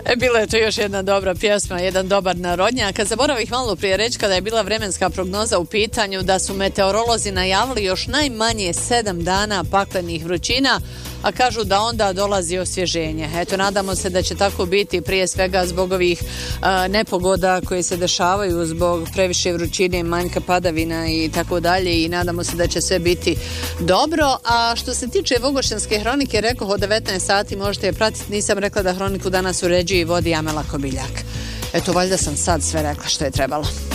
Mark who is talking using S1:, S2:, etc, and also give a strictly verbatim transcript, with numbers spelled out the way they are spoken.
S1: E, bila je to još jedna dobra pjesma, jedan dobar narodnjak. Kad zaboravih malo prije reći, kada je bila vremenska prognoza u pitanju, da su meteorolozi najavili još najmanje sedam dana paklenih vrućina, a kažu da onda dolazi osvježenje. Eto, nadamo se da će tako biti, prije svega zbog ovih a, nepogoda koje se dešavaju zbog previše vrućine, manjka padavina i tako dalje, i nadamo se da će sve biti dobro. A što se tiče Vogošćanske hronike, rekoh od devetnaest sati možete je pratiti. Nisam rekla da hroniku danas uređuje i vodi Amela Kobiljak. Eto, valjda sam sad sve rekla što je trebalo.